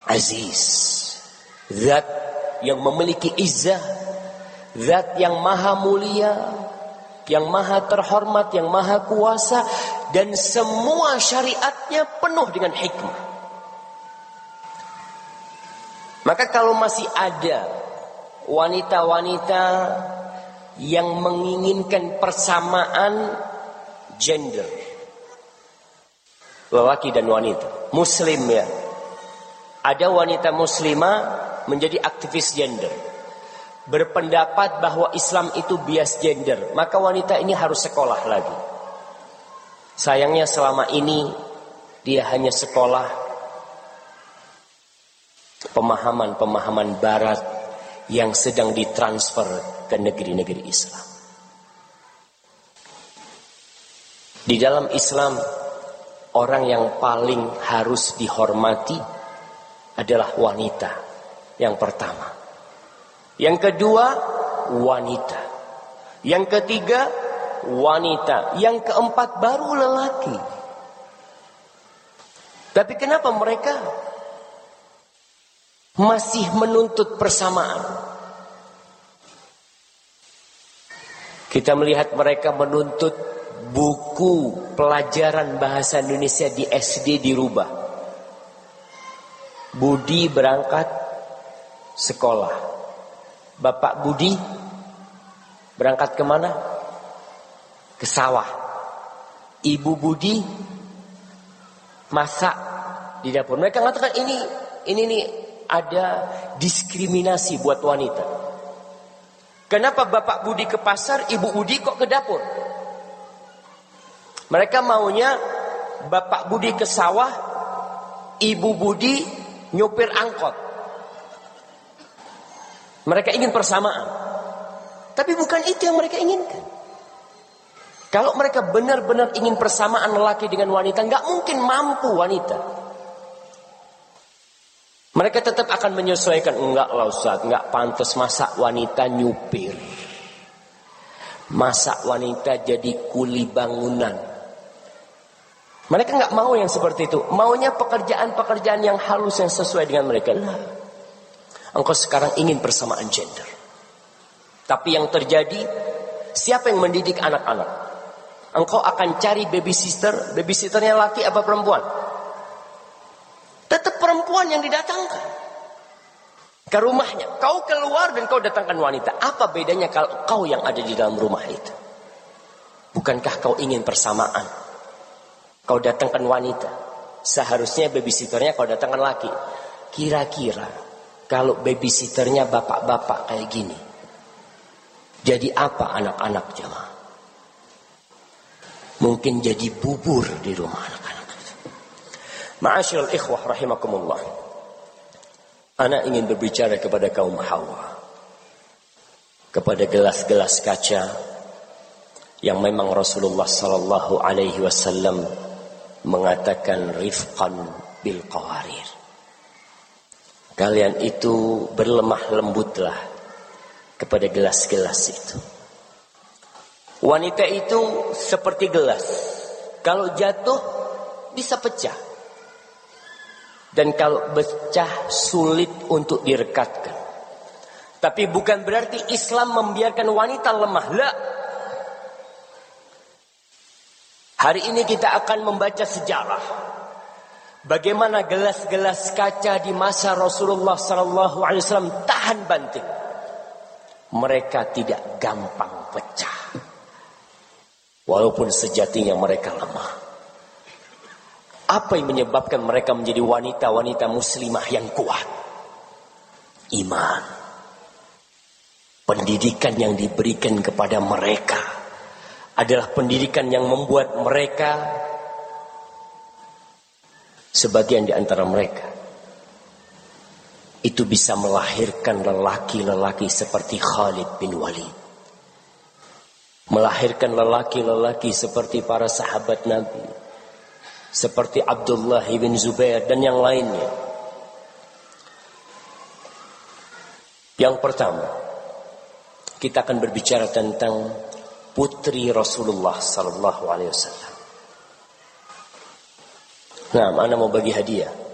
Aziz, zat yang memiliki izzah, zat yang maha mulia, yang maha terhormat, yang maha kuasa, dan semua syariatnya penuh dengan hikmah. Maka kalau masih ada wanita-wanita yang menginginkan persamaan gender, lelaki dan wanita, muslim ya, ada wanita muslimah menjadi aktivis gender, berpendapat bahwa Islam itu bias gender, maka wanita ini harus sekolah lagi. Sayangnya selama ini dia hanya sekolah pemahaman-pemahaman barat yang sedang ditransfer ke negeri-negeri Islam. Di dalam Islam, orang yang paling harus dihormati adalah wanita yang pertama. Yang kedua, wanita. Yang ketiga, wanita. Yang keempat, baru lelaki. Tapi kenapa mereka masih menuntut persamaan? Kita melihat mereka menuntut buku pelajaran bahasa Indonesia di SD dirubah. Budi berangkat sekolah. Bapak Budi berangkat kemana? Ke sawah. Ibu Budi masak di dapur. Mereka mengatakan ini ada diskriminasi buat wanita. Kenapa Bapak Budi ke pasar, Ibu Budi kok ke dapur? Mereka maunya Bapak Budi ke sawah, Ibu Budi nyopir angkot. Mereka ingin persamaan. Tapi bukan itu yang mereka inginkan. Kalau mereka benar-benar ingin persamaan lelaki dengan wanita, nggak mungkin mampu wanita. Mereka tetap akan menyesuaikan. Enggak lah Ustaz, nggak pantas masa wanita nyupir, masa wanita jadi kuli bangunan. Mereka nggak mau yang seperti itu. Maunya pekerjaan-pekerjaan yang halus, yang sesuai dengan mereka. Nah, engkau sekarang ingin persamaan gender. Tapi yang terjadi, siapa yang mendidik anak-anak? Engkau akan cari babysitter. Babysitternya laki apa perempuan? Tetap perempuan yang didatangkan ke rumahnya. Kau keluar dan kau datangkan wanita. Apa bedanya kalau kau yang ada di dalam rumah itu? Bukankah kau ingin persamaan? Kau datangkan wanita, seharusnya babysitternya kau datangkan laki. Kira-kira kalau babysitternya bapak-bapak kayak gini, jadi apa anak-anak jemaah? Mungkin jadi bubur di rumah anak-anak. Ma'asyiral ikhwah rahimakumullah. Ana ingin berbicara kepada kaum hawa, kepada gelas-gelas kaca yang memang Rasulullah sallallahu alaihi wasallam mengatakan rifqan bil qawarir. Kalian itu berlemah lembutlah kepada gelas-gelas itu. Wanita itu seperti gelas. Kalau jatuh bisa pecah. Dan kalau pecah sulit untuk direkatkan. Tapi bukan berarti Islam membiarkan wanita lemah. La. Hari ini kita akan membaca sejarah bagaimana gelas-gelas kaca di masa Rasulullah SAW tahan banting. Mereka tidak gampang pecah, walaupun sejatinya mereka lemah. Apa yang menyebabkan mereka menjadi wanita-wanita muslimah yang kuat? Iman. Pendidikan yang diberikan kepada mereka adalah pendidikan yang membuat mereka, sebagian di antara mereka itu bisa melahirkan lelaki-lelaki seperti Khalid bin Walid, melahirkan lelaki-lelaki seperti para sahabat Nabi, seperti Abdullah bin Zubair dan yang lainnya. Yang pertama, kita akan berbicara tentang putri Rasulullah sallallahu alaihi wasallam. Nah, ana mau bagi hadiah.